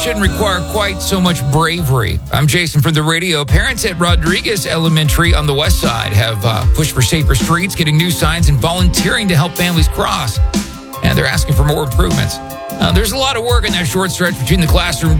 shouldn't require quite so much bravery. I'm Jason from the radio. Parents at Rodriguez Elementary on the west side have pushed for safer streets, getting new signs, and volunteering to help families cross. And they're asking for more improvements. There's a lot of work in that short stretch between the classroom